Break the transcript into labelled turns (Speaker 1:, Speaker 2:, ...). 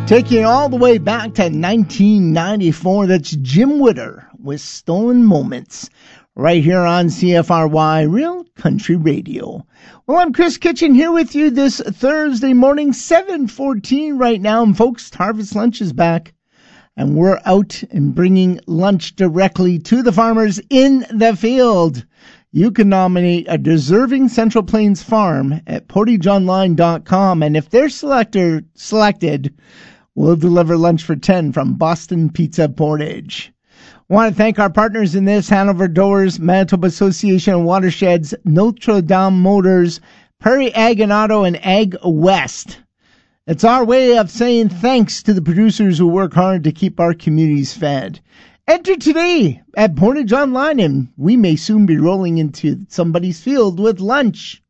Speaker 1: Taking you all the way back to 1994, that's Jim Witter with Stolen Moments, right here on CFRY Real Country Radio. Well, I'm Chris Kitchen here with you this Thursday morning, 7:14 right now, and folks, Harvest Lunch is back, and we're out and bringing lunch directly to the farmers in the field. You can nominate a deserving Central Plains farm at portageonline.com, and if they're selected, we'll deliver lunch for 10 from Boston Pizza Portage. I want to thank our partners in this: Hanover Doors, Manitoba Association of Watersheds, Notre Dame Motors, Prairie Ag and Auto, and Ag West. It's our way of saying thanks to the producers who work hard to keep our communities fed. Enter today at Portage Online, and we may soon be rolling into somebody's field with lunch.